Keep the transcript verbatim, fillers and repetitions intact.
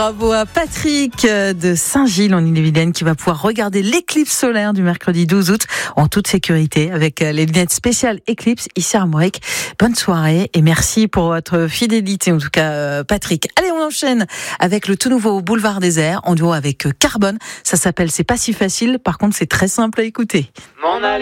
Bravo à Patrick de Saint-Gilles en Ille-et-Vilaine qui va pouvoir regarder l'éclipse solaire du mercredi douze août en toute sécurité avec les lunettes spéciales Eclipse ici à Armorique. Bonne soirée et merci pour votre fidélité en tout cas Patrick. Allez, on enchaîne avec le tout nouveau Boulevard Désert en duo avec Carbone. Ça s'appelle C'est pas si facile, par contre c'est très simple à écouter. M'en aller.